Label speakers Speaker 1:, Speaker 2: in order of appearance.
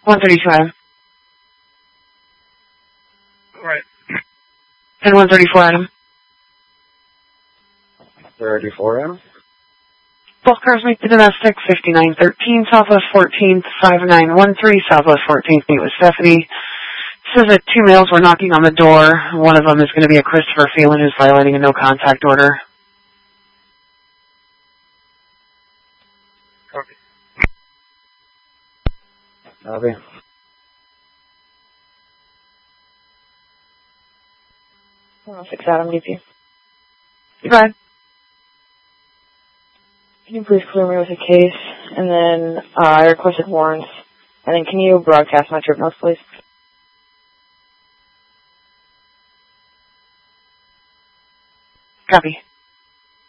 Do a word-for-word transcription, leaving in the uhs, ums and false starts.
Speaker 1: one thirty-two Adam.
Speaker 2: Right.
Speaker 1: ten one thirty-four Adam.
Speaker 2: thirty-four Adam.
Speaker 1: Both cars make the domestic, fifty-nine thirteen Southwest fourteenth, five nine one three Southwest fourteenth, meet with Stephanie. Says that two males were knocking on the door. One of them is going to be a Christopher Phelan who's violating a no contact order.
Speaker 2: Copy.
Speaker 3: Copy.
Speaker 4: one oh six Adam, D P.
Speaker 1: Go ahead.
Speaker 4: Can you please clear me with a case? And then uh, I requested warrants. And then can you broadcast my trip notes, please?
Speaker 1: Copy.